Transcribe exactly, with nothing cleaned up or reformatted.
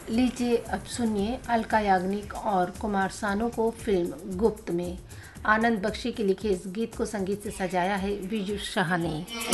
लीजिए अब सुनिए अलका याग्निक और कुमार सानू को फिल्म गुप्त में। आनंद बख्शी के लिखे इस गीत को संगीत से सजाया है विजू शाह ने।